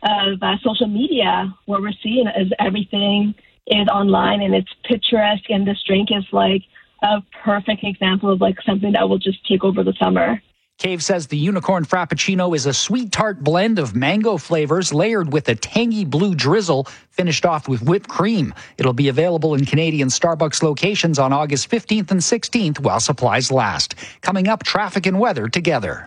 of social media, what we're seeing is everything is online and it's picturesque, and this drink is like a perfect example of like something that will just take over the summer. Cave says the Unicorn Frappuccino is a sweet tart blend of mango flavors layered with a tangy blue drizzle, finished off with whipped cream. It'll be available in Canadian Starbucks locations on August 15th and 16th while supplies last. Coming up, traffic and weather together.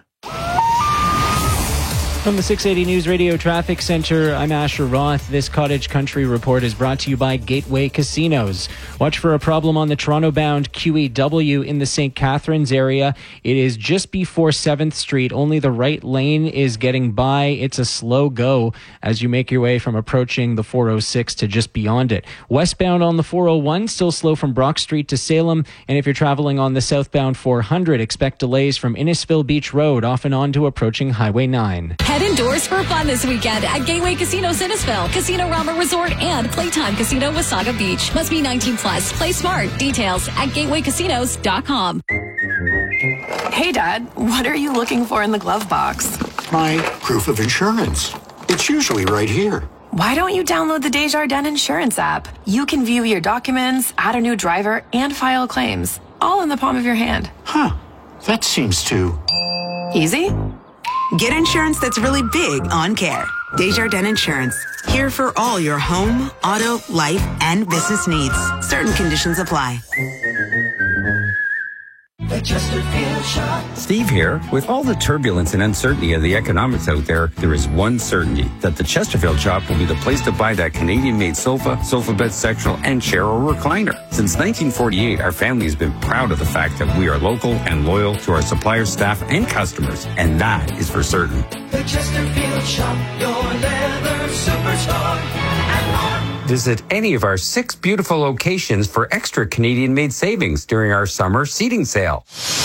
From the 680 News Radio Traffic Center, I'm Asher Roth. This Cottage Country Report is brought to you by Gateway Casinos. Watch for a problem on the Toronto-bound QEW in the St. Catharines area. It is just before 7th Street. Only the right lane is getting by. It's a slow go as you make your way from approaching the 406 to just beyond it. Westbound on the 401, still slow from Brock Street to Salem. And if you're traveling on the southbound 400, expect delays from Innisfil Beach Road off and on to approaching Highway 9. Head indoors for fun this weekend at Gateway Casino Innisfil, Casino Rama Resort, and Playtime Casino Wasaga Beach. Must be 19 plus. Play smart. Details at gatewaycasinos.com. Hey, Dad, what are you looking for in the glove box? My proof of insurance. It's usually right here. Why don't you download the Desjardins Insurance app? You can view your documents, add a new driver, and file claims, all in the palm of your hand. Huh. That seems too easy? Get insurance that's really big on care. Desjardins Insurance. Here for all your home, auto, life, and business needs. Certain conditions apply. The Chesterfield Shop. Steve here. With all the turbulence and uncertainty of the economics out there is one certainty, that the Chesterfield Shop will be the place to buy that Canadian-made sofa, sofa bed sectional, and chair or recliner. Since 1948, our family has been proud of the fact that we are local and loyal to our suppliers, staff, and customers, and that is for certain. The Chesterfield Shop, your leather superstar, and more. Visit any of our 6 beautiful locations for extra Canadian-made savings during our summer seating sale.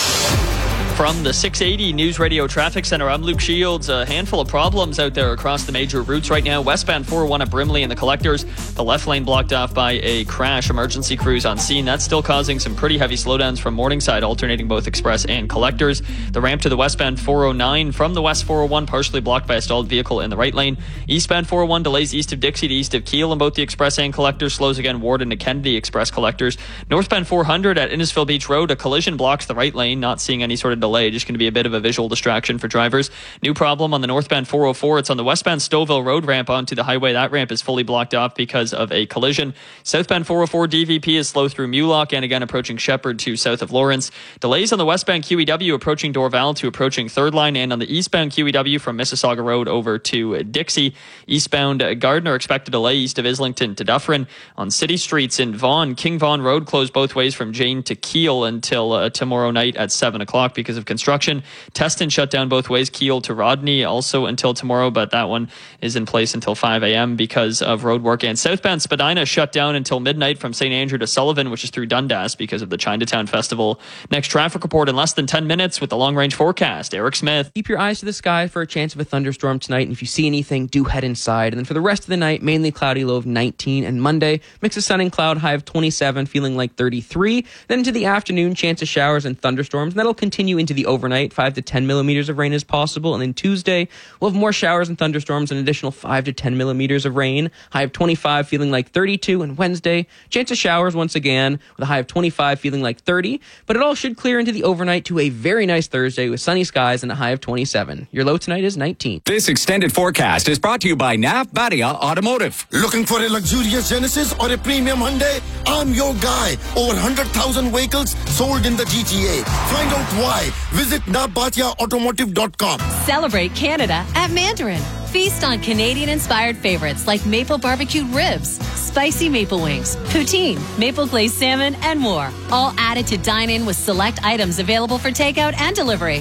From the 680 News Radio Traffic Center, I'm Luke Shields. A handful of problems out there across the major routes right now. Westbound 401 at Brimley and the Collectors. The left lane blocked off by a crash. Emergency crews on scene. That's still causing some pretty heavy slowdowns from Morningside, alternating both Express and Collectors. The ramp to the westbound 409 from the West 401 partially blocked by a stalled vehicle in the right lane. Eastbound 401 delays east of Dixie to east of Keele in both the Express and Collectors. Slows again Warden to Kennedy, Express Collectors. Northbound 400 at Innisfil Beach Road. A collision blocks the right lane. Not seeing any sort of delay. Just going to be a bit of a visual distraction for drivers. New problem on the northbound 404. It's on the westbound Stouffville Road ramp onto the highway. That ramp is fully blocked off because of a collision. Southbound 404 DVP is slow through Mulock and again approaching Shepherd to south of Lawrence. Delays on the westbound QEW approaching Dorval to approaching Third Line, and on the eastbound QEW from Mississauga Road over to Dixie. Eastbound Gardner expected delay east of Islington to Dufferin. On city streets in Vaughan, King Vaughan Road closed both ways from Jane to Keele until tomorrow night at 7 o'clock because of construction. Teston shut down both ways, Keele to Rodney also until tomorrow, but that one is in place until 5 a.m. because of road work. And southbound Spadina shut down until midnight from St. Andrew to Sullivan, which is through Dundas because of the Chinatown Festival. Next traffic report in less than 10 minutes with the long-range forecast. Eric Smith. Keep your eyes to the sky for a chance of a thunderstorm tonight, and if you see anything, do head inside. And then for the rest of the night, mainly cloudy, low of 19, and Monday, mix of sun and cloud, high of 27, feeling like 33. Then into the afternoon, chance of showers and thunderstorms, and that'll continue into the overnight. 5 to 10 millimeters of rain is possible. And then Tuesday, we'll have more showers and thunderstorms, an additional 5 to 10 millimeters of rain. High of 25, feeling like 32. And Wednesday, chance of showers once again, with a high of 25, feeling like 30. But it all should clear into the overnight to a very nice Thursday with sunny skies and a high of 27. Your low tonight is 19. This extended forecast is brought to you by Nav Badia Automotive. Looking for a luxurious Genesis or a premium Hyundai? I'm your guy. Over 100,000 vehicles sold in the GTA. Find out why. Visit navbatiaautomotive.com. Celebrate Canada at Mandarin. Feast on Canadian-inspired favorites like maple barbecued ribs, spicy maple wings, poutine, maple glazed salmon, and more. All added to dine in with select items available for takeout and delivery.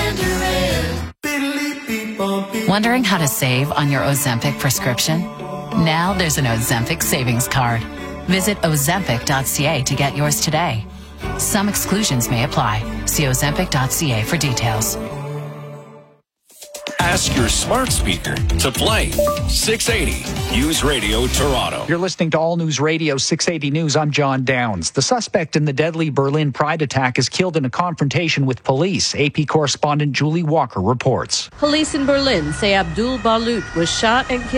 Mandarin. Wondering how to save on your Ozempic prescription? Now there's an Ozempic savings card. Visit ozempic.ca to get yours today. Some exclusions may apply. See ozempic.ca for details. Ask your smart speaker to play 680 News Radio Toronto. You're listening to All News Radio 680 News. I'm John Downs. The suspect in the deadly Berlin Pride attack is killed in a confrontation with police. AP correspondent Julie Walker reports. Police in Berlin say Abdul Balut was shot and killed